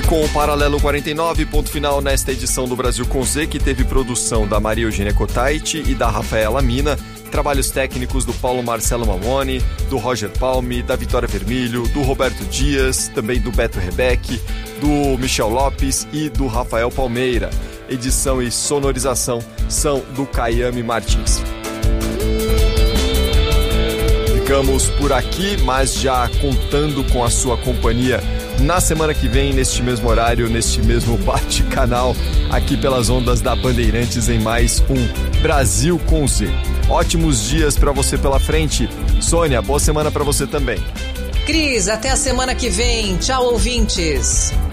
Com o Paralelo 49, ponto final nesta edição do Brasil com Z, que teve produção da Maria Eugênia Cotaiti e da Rafaela Mina, trabalhos técnicos do Paulo Marcelo Mamoni, do Roger Palme, da Vitória Vermelho, do Roberto Dias, também do Beto Rebeck, do Michel Lopes e do Rafael Palmeira. Edição e sonorização são do Caiame Martins. Ficamos por aqui, mas já contando com a sua companhia na semana que vem, neste mesmo horário, neste mesmo bate-canal, aqui pelas ondas da Bandeirantes em mais um Brasil com Z. Ótimos dias para você pela frente. Sônia, boa semana para você também. Cris, até a semana que vem. Tchau, ouvintes.